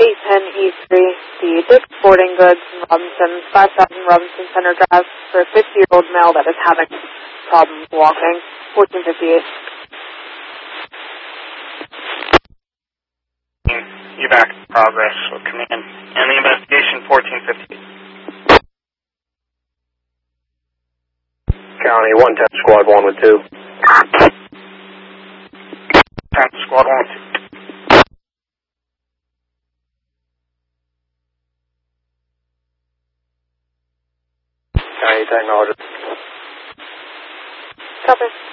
810 E3, the Dick's Sporting Goods in Robinson, 5000 Robinson Center Drive, for a 50-year-old male that is having problems walking. 1458. Evac progress will come in. And the investigation, 1458. County 110, Squad 1 with 2. 10, Squad 1 with 2. County technology. Copy.